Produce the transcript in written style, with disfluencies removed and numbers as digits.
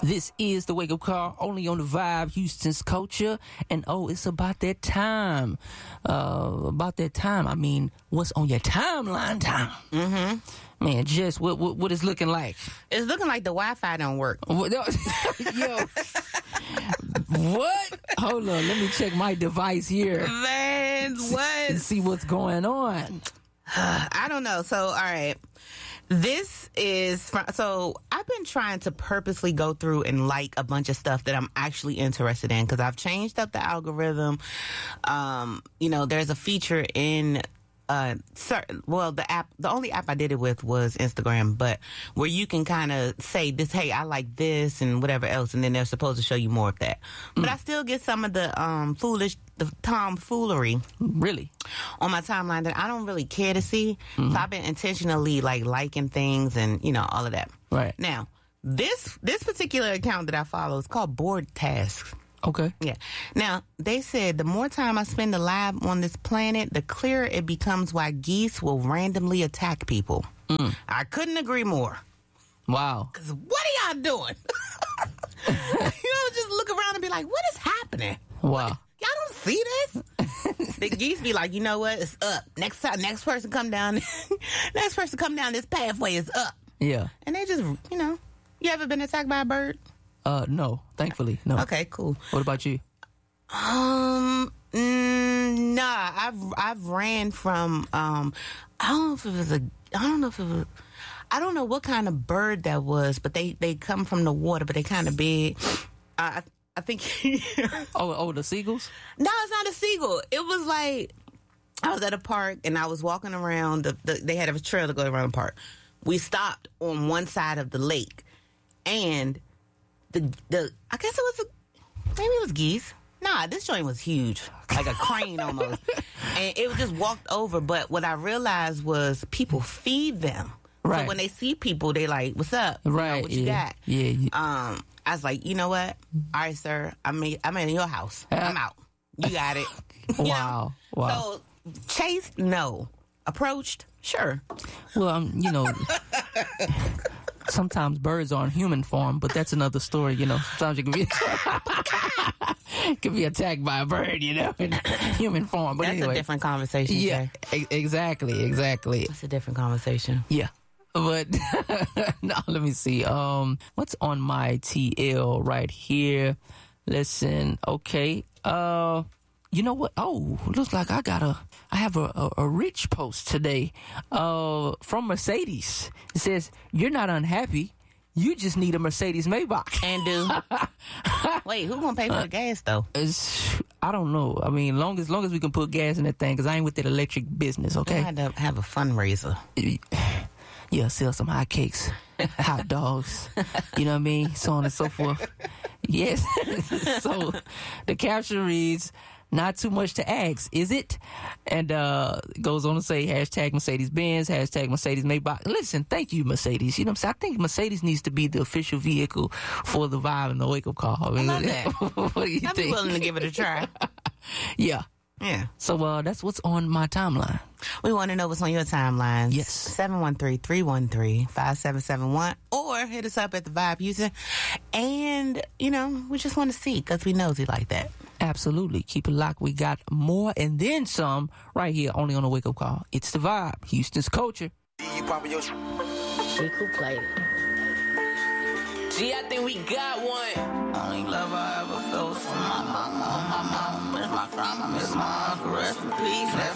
This is the Wake Up Call, only on the Vibe, Houston's culture. And it's about that time. I mean, what's on your timeline time? Mm-hmm. Man, Jess, what is looking like? It's looking like the Wi-Fi don't work. Yo. What? Hold on, let me check my device here. Man, what? And see what's going on. I don't know. So, all right. This is so I've been trying to purposely go through and like a bunch of stuff that I'm actually interested in because I've changed up the algorithm. There's a feature in the only app I did it with was Instagram, but where you can kind of say this, hey, I like this and whatever else, and then they're supposed to show you more of that. But I still get some of the tomfoolery really on my timeline that I don't really care to see. So I've been intentionally liking things and all of that. Right. Now, this particular account that I follow is called Bored Tasks. Okay. Yeah. Now, they said the more time I spend alive on this planet, the clearer it becomes why geese will randomly attack people. I couldn't agree more. Wow. Because what are y'all doing? Just look around and be like, what is happening? Wow. Y'all don't see this? The geese be like, you know what? It's up. Next person come down. Next person come down this pathway is up. Yeah. And they just, you ever been attacked by a bird? No, thankfully, no. Okay, cool. What about you? Nah, I've ran from, I don't know what kind of bird that was, but they come from the water, but they kind of big. I think. the seagulls? No, it's not a seagull. It was like, I was at a park and I was walking around, they had a trail to go around the park. We stopped on one side of the lake and I guess maybe it was geese. Nah, this joint was huge, like a crane almost. And it just walked over. But what I realized was people feed them. Right. So when they see people, they like, what's up? Right. What you got? Yeah. I was like, you know what? All right, sir. I'm in your house. I'm out. You got it. Wow. So chased? No. Approached? Sure. Well, sometimes birds are in human form, but that's another story, Sometimes you can be attacked by a bird, in human form. But that's anyway, a different conversation. Yeah, exactly. It's a different conversation. Yeah. But now let me see. What's on my TL right here? Listen, okay. You know what? Oh, looks like I have a rich post today from Mercedes. It says, you're not unhappy. You just need a Mercedes Maybach. And do. Wait, who gonna pay for the gas though? I don't know. I mean, long as we can put gas in that thing, because I ain't with that electric business, okay? I had to have a fundraiser. Yeah, sell some hot cakes, hot dogs, you know what I mean? So on and so forth. Yes. So the caption reads, not too much to ask, is it? And goes on to say, hashtag Mercedes-Benz, hashtag Mercedes Maybach. Listen, thank you, Mercedes. You know what I'm saying? I think Mercedes needs to be the official vehicle for the Vibe and the Wake Up Call. I love that. What do you I'd think? be willing to give it a try. Yeah. Yeah. So that's what's on my timeline. We want to know what's on your timeline. Yes. 713-313-5771 or hit us up at the Vibe user. And, we just want to see because we nosy like that. Absolutely. Keep it locked. We got more and then some right here only on the Wake Up Call. It's the Vibe, Houston's culture. She who played it. Gee, I think we got one. Only love I ever felt from my mama. Miss my crime, I miss my uncle. Rest in peace. Left